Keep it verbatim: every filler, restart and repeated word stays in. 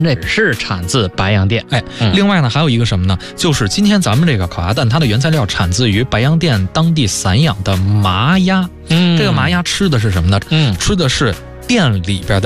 那是产自白洋淀。 哎，嗯、另外呢，还有一个什么呢？就是今天咱们这个烤鸭蛋，它的原材料产自于白洋淀当地散养的麻鸭。嗯，这个麻鸭吃的是什么呢？嗯，吃的是店里边的